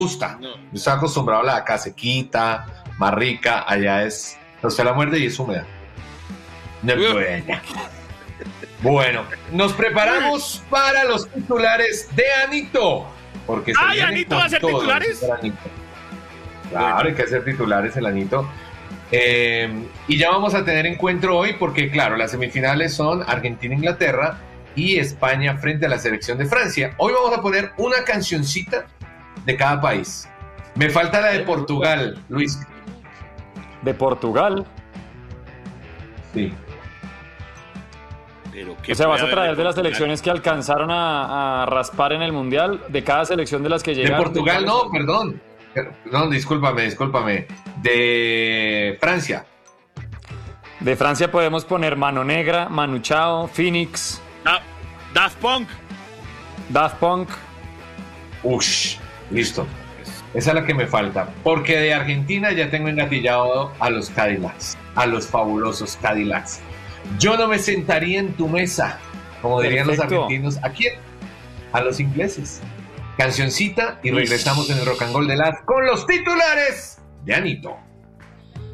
gusta. No. Yo estoy acostumbrado a la acá sequita, más rica. Allá es, usted la muerde y es húmeda. No es buena. Bueno, nos preparamos para los titulares de Anito. Porque se vienen ¿Anito con va a hacer todo, titulares? señor Anito. Claro, hay que hacer titulares el Anito. Y ya vamos a tener encuentro hoy porque, claro, las semifinales son Argentina-Inglaterra y España frente a la selección de Francia. Hoy vamos a poner una cancioncita de cada país. Me falta la de Portugal, Luis. De Portugal. Sí. Pero ¿qué O sea, vas puede a traer haber de las Portugal? selecciones que alcanzaron a raspar en el Mundial, de cada selección de las que De llegaron. Portugal no, perdón. No, discúlpame. De Francia. De Francia podemos poner Mano Negra, Manu Chao, Phoenix, Daft Punk. Daft Punk. Ush, listo. Esa es la que me falta. Porque de Argentina ya tengo engatillado a los Cadillacs, a los fabulosos Cadillacs. Yo no me sentaría en tu mesa, como dirían los Perfecto. argentinos. ¿A quién? A los ingleses. Cancioncita y regresamos en el Rock and Roll de Las con los titulares de Anito.